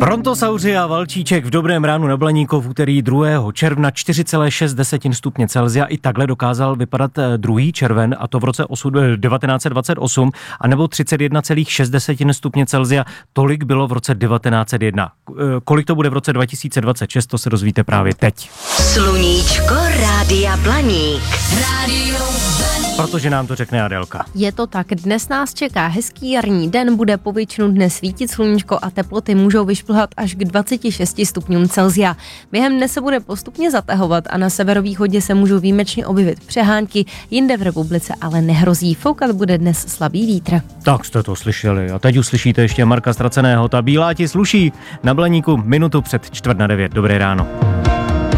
Brontosauři a valčíček v dobrém ránu na Blaníku v úterý 2. června 4,6 stupně Celsia. I takhle dokázal vypadat 2. červen, a to v roce 1928, anebo 31,6 stupně Celsia. Tolik bylo v roce 1901. Kolik to bude v roce 2026, to se dozvíte právě teď. Sluníčko Rádia Blaník. Protože nám to řekne Adélka. Je to tak, dnes nás čeká hezký jarní den, bude po většinu dne svítit sluníčko a teploty můžou vyšplhat až k 26 stupňům Celsia. Během dne se bude postupně zatahovat a na severovýchodě se můžou výjimečně objevit přehánky, jinde v republice ale nehrozí. Foukat bude dnes slabý vítr. Tak jste to slyšeli a teď uslyšíte ještě Marka Ztraceného. Ta bílá ti sluší na Blaníku minutu před 8:45. Dobré ráno.